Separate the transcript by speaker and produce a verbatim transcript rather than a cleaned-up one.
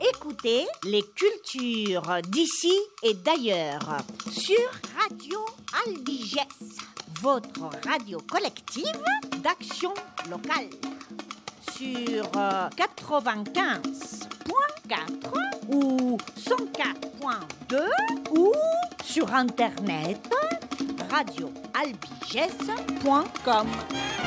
Speaker 1: Écoutez les cultures d'ici et d'ailleurs sur Radio Albigès, votre radio collective d'action locale. Sur euh, quatre-vingt-quinze point quatre ou cent quatre point deux ou sur internet radio albigès point com.